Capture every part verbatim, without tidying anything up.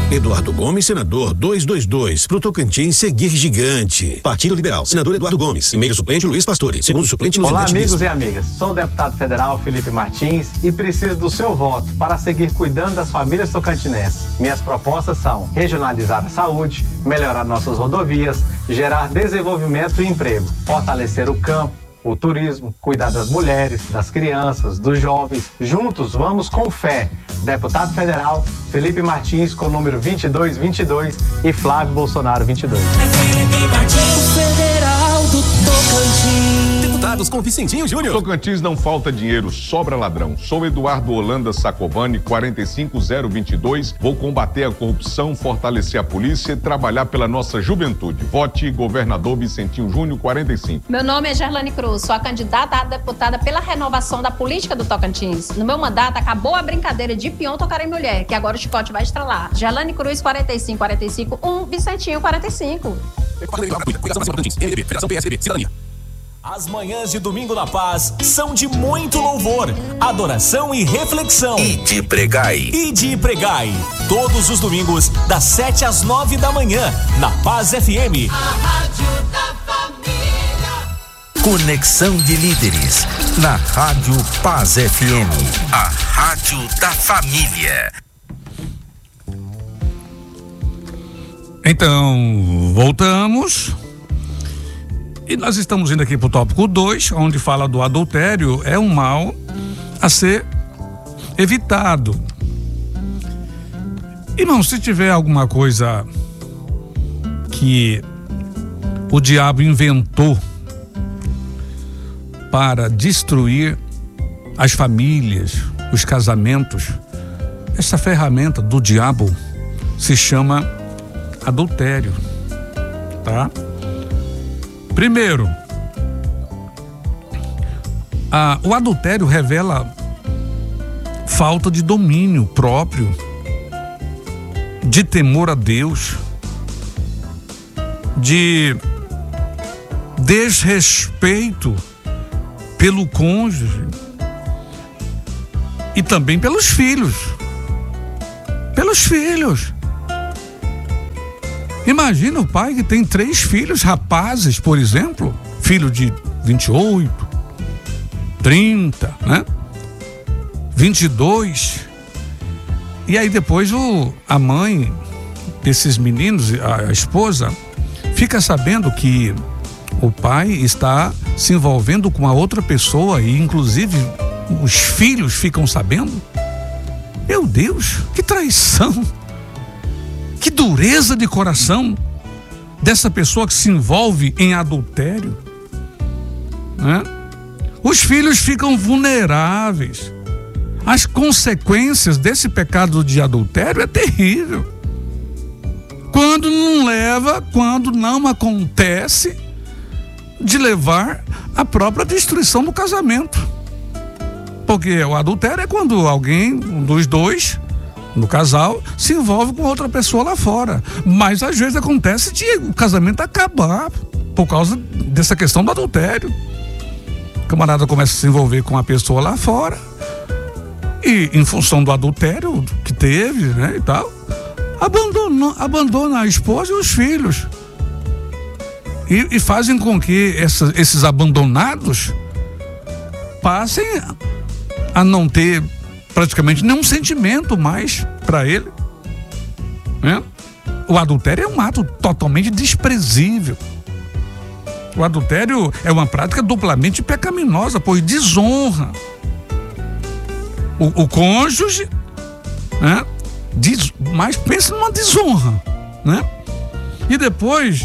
Eduardo Gomes, senador duzentos e vinte e dois, pro Tocantins seguir gigante. Partido Liberal, senador Eduardo Gomes, e-mail suplente Luiz Pastore, segundo suplente Luiz Olá, amigos Bispo. e amigas, sou o deputado federal Felipe Martins e preciso do seu voto para seguir cuidando das famílias tocantinenses. Minhas propostas são regionalizar a saúde, melhorar nossas rodovias, gerar desenvolvimento e emprego, fortalecer o campo, o turismo, cuidar das mulheres, das crianças, dos jovens. Juntos vamos com fé. Deputado federal Felipe Martins com o número vinte e dois vinte e dois e Flávio Bolsonaro vinte e dois. Felipe Martins, federal do Tocantins. Deputados com Vicentinho Júnior. Tocantins não falta dinheiro, sobra ladrão. Sou Eduardo Holanda Sacovani, quatro cinco zero dois dois. Vou combater a corrupção, fortalecer a polícia e trabalhar pela nossa juventude. Vote governador Vicentinho Júnior, quarenta e cinco. Meu nome é Gerlane Cruz, sou a candidata a deputada pela renovação da política do Tocantins. No meu mandato acabou a brincadeira de peão tocar em mulher, que agora o chicote vai estralar. Gerlane Cruz, quarenta e cinco quarenta e cinco, um, Vicentinho, quarenta e cinco. As manhãs de Domingo na Paz são de muito louvor, adoração e reflexão. E de pregai. E de pregai. Todos os domingos, das sete às nove da manhã, na Paz F M. A Rádio da Família. Conexão de líderes, na Rádio Paz F M. A Rádio da Família. Então, voltamos. E nós estamos indo aqui para o tópico dois, onde fala do adultério. É um mal a ser evitado. Irmão, se tiver alguma coisa que o diabo inventou para destruir as famílias, os casamentos, essa ferramenta do diabo se chama adultério, tá? Primeiro, a, o adultério revela falta de domínio próprio, de temor a Deus, de desrespeito pelo cônjuge e também pelos filhos. Pelos filhos. Imagina o pai que tem três filhos rapazes, por exemplo, filho de vinte e oito, trinta, né? vinte e dois. E aí depois o, a mãe desses meninos, a, a esposa, fica sabendo que o pai está se envolvendo com a outra pessoa e inclusive os filhos ficam sabendo. Meu Deus, que traição! Que dureza de coração dessa pessoa que se envolve em adultério, né? Os filhos ficam vulneráveis. As consequências desse pecado de adultério é terrível. Quando não leva, quando não acontece de levar à própria destruição do casamento. Porque o adultério é quando alguém, um dos dois, no casal, se envolve com outra pessoa lá fora. Mas às vezes acontece de o casamento acabar por causa dessa questão do adultério. O camarada começa a se envolver com a pessoa lá fora e, em função do adultério que teve, né, e tal, abandona, abandona a esposa e os filhos. E, e fazem com que essa, esses abandonados passem a não ter praticamente nenhum sentimento mais para ele, né? O adultério é um ato totalmente desprezível. O adultério é uma prática duplamente pecaminosa, pois desonra o, o cônjuge, né? Des, mas pensa numa desonra, né? E depois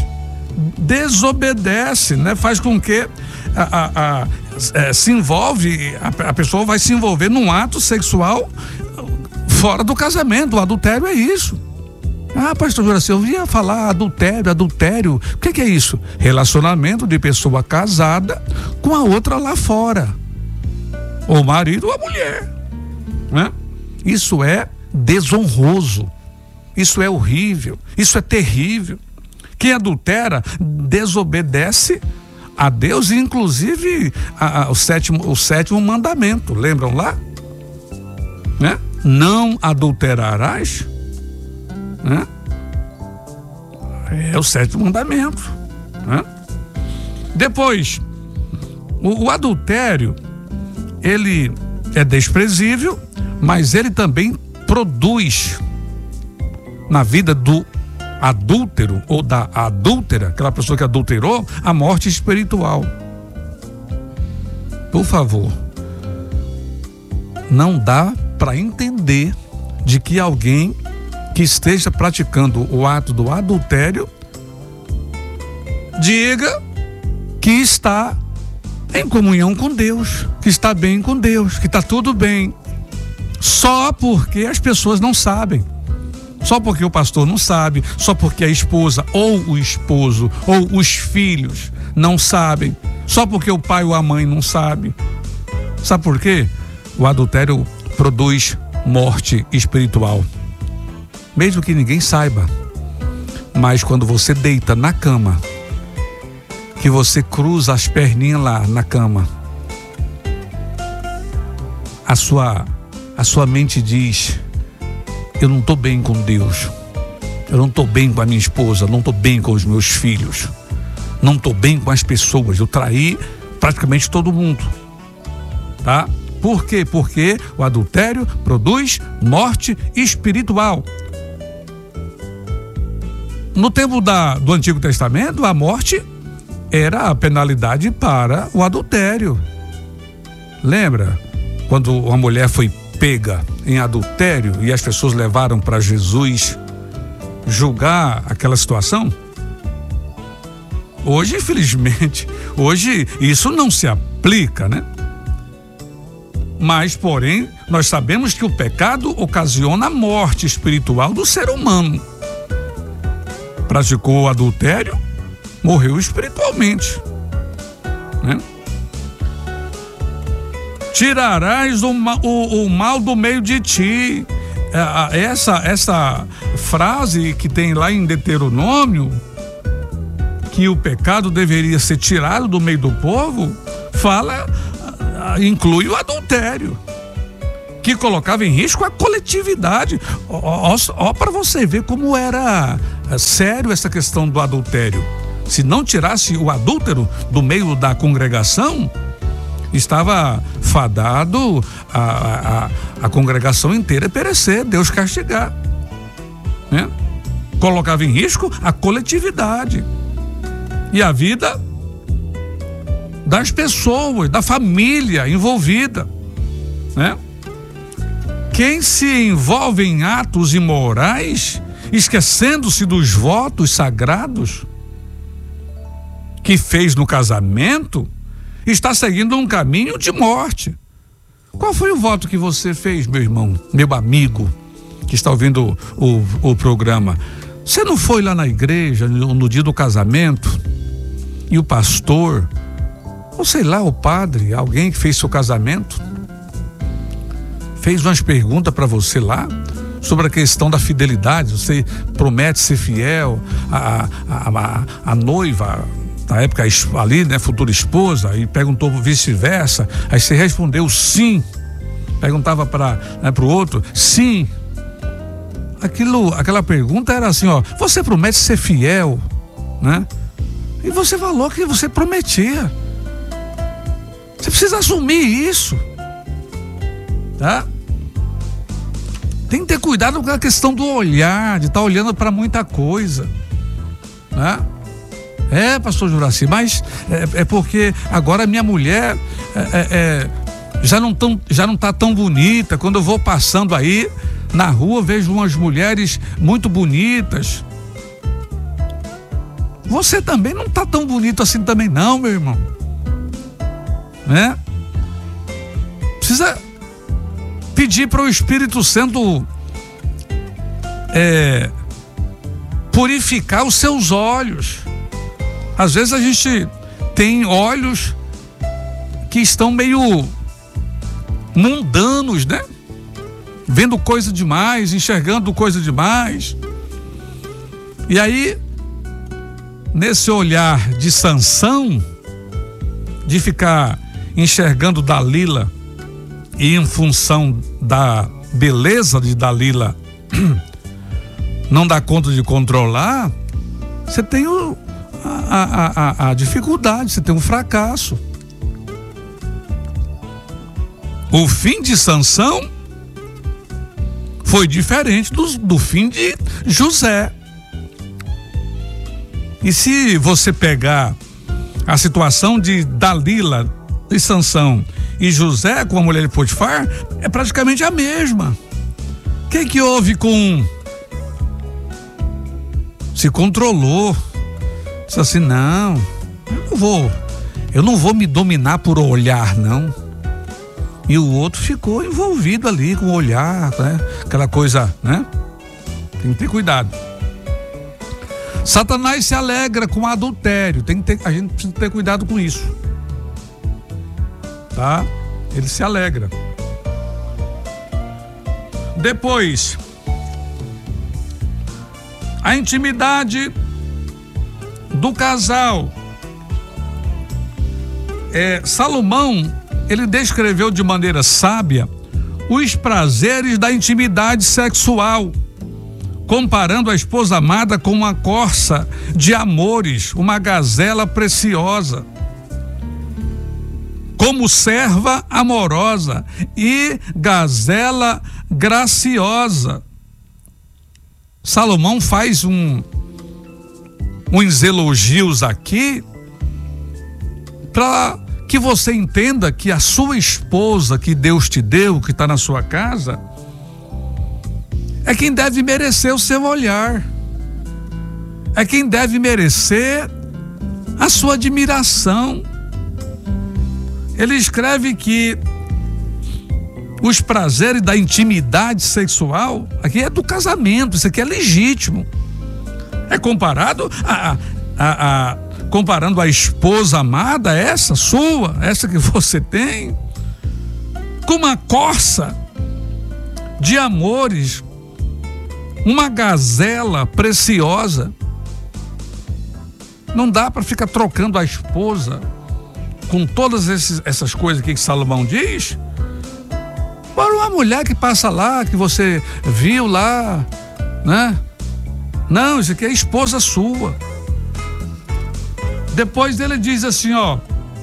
desobedece, né? Faz com que a, a, a É, se envolve, a, a pessoa vai se envolver num ato sexual fora do casamento. O adultério é isso. Ah, pastor Juraci, eu ia falar adultério, adultério. O que, que é isso? Relacionamento de pessoa casada com a outra lá fora. Ou o marido ou a mulher, né? Isso é desonroso. Isso é horrível. Isso é terrível. Quem adultera desobedece a Deus, e inclusive a, a, o, sétimo, o sétimo mandamento, lembram lá? Né? Não adulterarás. né? É o sétimo mandamento, né? Depois, o, o adultério, ele é desprezível, mas ele também produz na vida do adúltero ou da adúltera, aquela pessoa que adulterou, a morte espiritual. Por favor, não dá para entender de que alguém que esteja praticando o ato do adultério diga que está em comunhão com Deus, que está bem com Deus, que está tudo bem, só porque as pessoas não sabem, só porque o pastor não sabe, só porque a esposa ou o esposo ou os filhos não sabem, só porque o pai ou a mãe não sabe. Sabe por quê? O adultério produz morte espiritual, mesmo que ninguém saiba. Mas quando você deita na cama, que você cruza as perninhas lá na cama, a sua, a sua mente diz: eu não estou bem com Deus, eu não estou bem com a minha esposa, não estou bem com os meus filhos, não estou bem com as pessoas, eu traí praticamente todo mundo, tá? Por quê? Porque o adultério produz morte espiritual. No tempo da, do Antigo Testamento, a morte era a penalidade para o adultério. Lembra quando uma mulher foi pega em adultério e as pessoas levaram para Jesus julgar aquela situação? Hoje, infelizmente, hoje isso não se aplica, né? Mas, porém, nós sabemos que o pecado ocasiona a morte espiritual do ser humano. Praticou o adultério, morreu espiritualmente, né? Tirarás o, o, o mal do meio de ti. Essa, essa frase que tem lá em Deuteronômio, que o pecado deveria ser tirado do meio do povo, fala, inclui o adultério, que colocava em risco a coletividade. Ó, ó, ó para você ver como era sério essa questão do adultério. Se não tirasse o adúltero do meio da congregação, estava fadado a, a, a congregação inteira perecer, Deus castigar, né? Colocava em risco a coletividade e a vida das pessoas, da família envolvida, né? Quem se envolve em atos imorais, esquecendo-se dos votos sagrados que fez no casamento, está seguindo um caminho de morte. Qual foi o voto que você fez, meu irmão, meu amigo, que está ouvindo o, o, o programa? Você não foi lá na igreja no, no dia do casamento e o pastor, ou sei lá, o padre, alguém que fez seu casamento, fez umas perguntas para você lá sobre a questão da fidelidade? Você promete ser fiel à, à, à, à noiva, na época ali, né, futura esposa, e perguntou vice-versa, aí você respondeu sim, perguntava para, né, para o outro, sim. Aquilo, aquela pergunta era assim, ó: você promete ser fiel, né? E você falou que você prometia. Você precisa assumir isso, tá? Tem que ter cuidado com a questão do olhar, de estar olhando para muita coisa, né? É, pastor Juraci, mas é, é porque agora minha mulher é, é, é, já não tão, já não tá tão bonita. Quando eu vou passando aí na rua, vejo umas mulheres muito bonitas. Você também não tá tão bonito assim também não, meu irmão, né? Precisa pedir para o Espírito Santo é, purificar os seus olhos. Às vezes a gente tem olhos que estão meio mundanos, né? Vendo coisa demais, enxergando coisa demais. E aí, nesse olhar de Sansão, de ficar enxergando Dalila e em função da beleza de Dalila, não dá conta de controlar, você tem o, a, a, a, a dificuldade, você tem um fracasso. O fim de Sansão foi diferente do, do fim de José. E se você pegar a situação de Dalila e Sansão e José com a mulher de Potifar, é praticamente a mesma. O que que houve com um? Se controlou. Disse assim, não, eu não vou, eu não vou me dominar por olhar, não. E o outro ficou envolvido ali com o olhar, né? Aquela coisa, né? Tem que ter cuidado. Satanás se alegra com adultério. Tem que ter, a gente precisa ter cuidado com isso. Tá? Ele se alegra. Depois, a intimidade do casal. É, Salomão, ele descreveu de maneira sábia os prazeres da intimidade sexual, comparando a esposa amada com uma corça de amores, uma gazela preciosa, como serva amorosa e gazela graciosa. Salomão faz um, uns elogios aqui para que você entenda que a sua esposa que Deus te deu, que está na sua casa, é quem deve merecer o seu olhar, é quem deve merecer a sua admiração. Ele escreve que os prazeres da intimidade sexual, aqui é do casamento, isso aqui é legítimo. É comparado a, a, a, comparando a esposa amada, essa sua, essa que você tem, com uma corça de amores, uma gazela preciosa. Não dá para ficar trocando a esposa com todas esses, essas coisas aqui que Salomão diz, por uma mulher que passa lá, que você viu lá, né? Não, isso aqui é esposa sua. Depois ele diz assim, ó,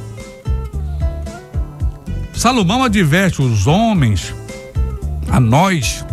Salomão adverte os homens, a nós,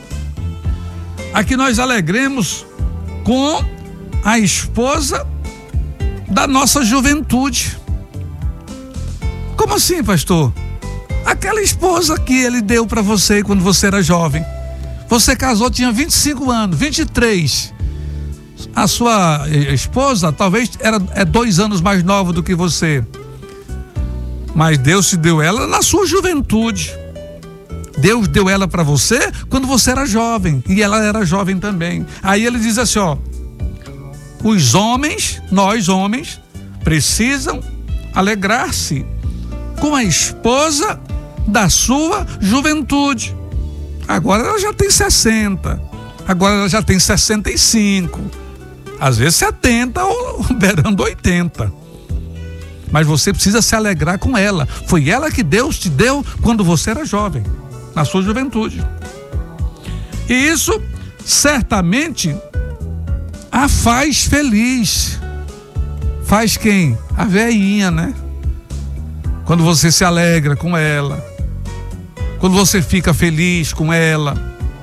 a que nós alegremos com a esposa da nossa juventude. Como assim, pastor? Aquela esposa que ele deu para você quando você era jovem. Você casou, tinha vinte e cinco anos, vinte e três. A sua esposa talvez era é dois anos mais nova do que você. Mas Deus te deu ela na sua juventude. Deus deu ela para você quando você era jovem. E ela era jovem também. Aí ele diz assim, ó, os homens, nós homens, precisam alegrar-se com a esposa da sua juventude. Agora ela já tem sessenta, agora ela já tem sessenta e cinco, às vezes setenta ou beirando oitenta. Mas você precisa se alegrar com ela. Foi ela que Deus te deu quando você era jovem, na sua juventude. E isso certamente a faz feliz. Faz quem? A velhinha, né? Quando você se alegra com ela, quando você fica feliz com ela.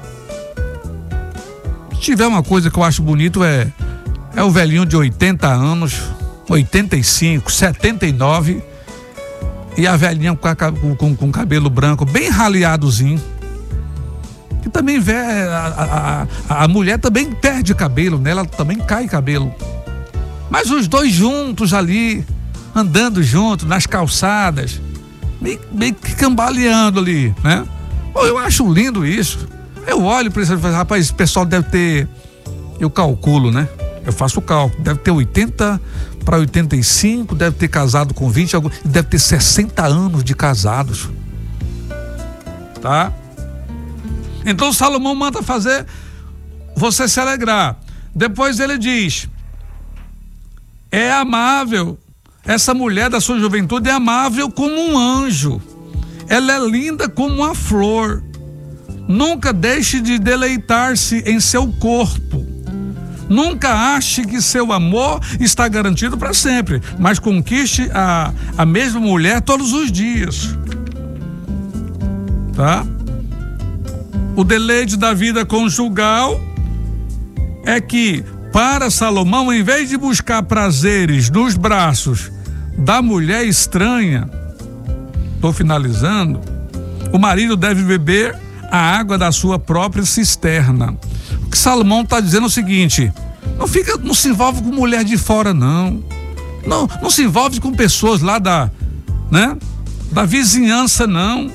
Se tiver uma coisa que eu acho bonito é, é o velhinho de oitenta anos, oitenta e cinco, setenta e nove, e a velhinha com, com, com cabelo branco, bem raleadozinho. Que também vê, a, a, a mulher também perde cabelo, né? Ela também cai cabelo. Mas os dois juntos ali, andando juntos nas calçadas, meio, meio que cambaleando ali, né? Pô, eu acho lindo isso. Eu olho para isso e falo, rapaz, esse pessoal deve ter, eu calculo, né? Eu faço o cálculo, deve ter oitenta para oitenta e cinco, deve ter casado com vinte, deve ter sessenta anos de casados. Tá? Então Salomão manda fazer você se alegrar. Depois ele diz, é amável, essa mulher da sua juventude é amável como um anjo, ela é linda como uma flor, Nunca deixe de deleitar-se em seu corpo. Nunca ache que seu amor está garantido para sempre, mas conquiste a, a mesma mulher todos os dias. Tá? O deleite da vida conjugal é que, para Salomão, em vez de buscar prazeres nos braços da mulher estranha, estou finalizando, o marido deve beber a água da sua própria cisterna. O que Salomão está dizendo é o seguinte: não fica, não se envolve com mulher de fora, não. Não, não se envolve com pessoas lá da, né, da vizinhança, não.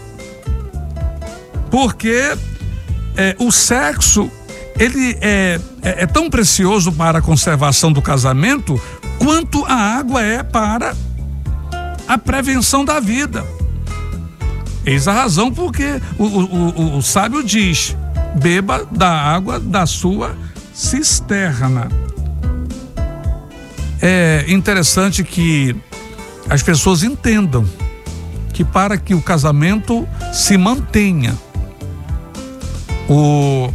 Porque é, o sexo, ele é, é, é tão precioso para a conservação do casamento quanto a água é para a prevenção da vida. Eis a razão porque o, o, o, o sábio diz: beba da água da sua cisterna. É interessante que as pessoas entendam que, para que o casamento se mantenha, o,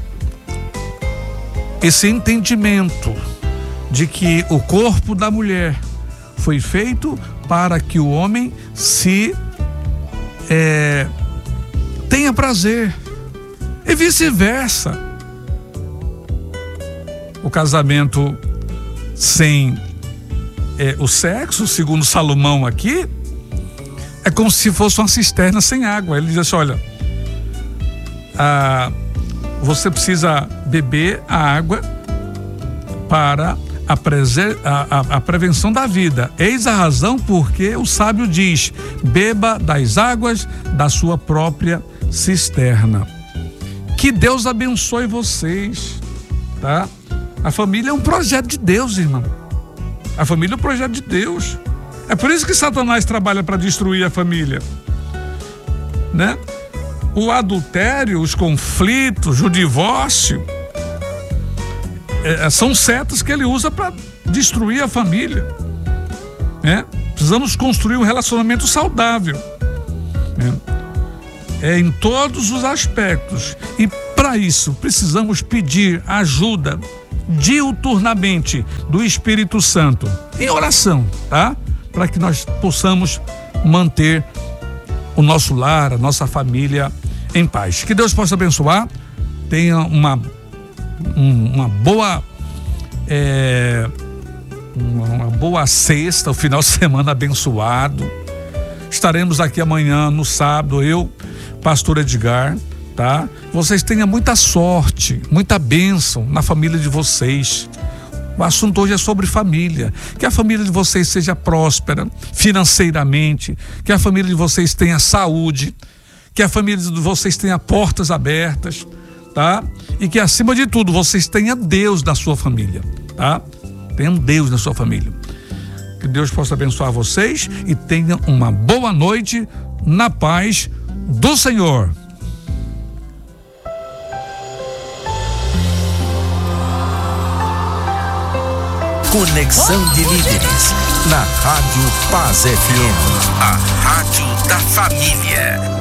esse entendimento de que o corpo da mulher foi feito para que o homem se é, tenha prazer, e vice-versa. O casamento sem é, o sexo, segundo Salomão aqui, é como se fosse uma cisterna sem água. Ele diz assim: olha, ah, você precisa beber a água para a, prese- a, a, a prevenção da vida. Eis a razão porque o sábio diz: beba das águas da sua própria cisterna. Que Deus abençoe vocês, tá? A família é um projeto de Deus, irmão. A família é um projeto de Deus. É por isso que Satanás trabalha para destruir a família, né? O adultério, os conflitos, o divórcio, é, são setas que ele usa para destruir a família, né? Precisamos construir um relacionamento saudável, né? É, em todos os aspectos. E para isso precisamos pedir ajuda diuturnamente do Espírito Santo, em oração, tá? Para que nós possamos manter o nosso lar, a nossa família em paz. Que Deus possa abençoar. Tenha uma uma boa é, uma boa sexta, o final de semana abençoado. Estaremos aqui amanhã, no sábado, eu, pastor Edgar, tá? Vocês tenham muita sorte, muita bênção na família de vocês. O assunto hoje é sobre família. Que a família de vocês seja próspera financeiramente, que a família de vocês tenha saúde, que a família de vocês tenha portas abertas, tá? E que, acima de tudo, vocês tenham Deus na sua família, tá? Tenham Deus na sua família. Que Deus possa abençoar vocês e tenham uma boa noite na paz do Senhor. Conexão de Líderes, na Rádio Paz F M, a rádio da família.